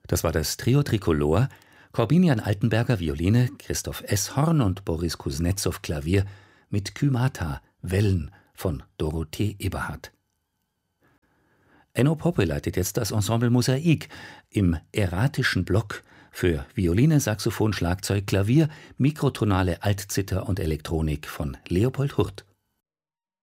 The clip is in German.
Das war das Trio Tricolor, Korbinian Altenberger Violine, Christoph S. Horn und Boris Kuznetsov Klavier mit Kymata Wellen von Dorothee Eberhardt. Enno Poppe leitet jetzt das Ensemble Mosaik im erratischen Block für Violine, Saxophon, Schlagzeug, Klavier, mikrotonale Altzither und Elektronik von Leopold Hurt.